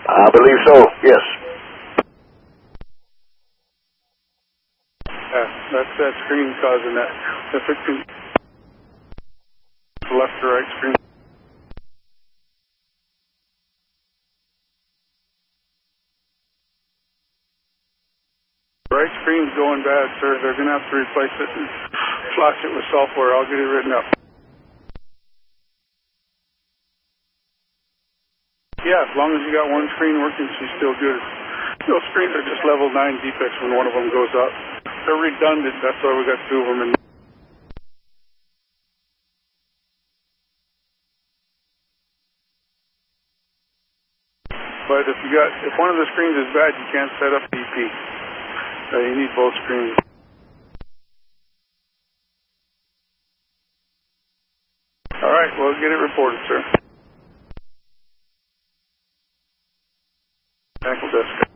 I believe so, yes. Yeah, that's that screen causing that. If it can left or right screen. Right screen's going bad, sir. They're going to have to replace it and flush it with software. I'll get it written up. Yeah, as long as you got one screen working, she's still good. Those screens are just level 9 defects when one of them goes up. They're redundant, that's why we got two of them in. But if one of the screens is bad, you can't set up EP. You need both screens. All right, well, get it reported, sir. Technical desk.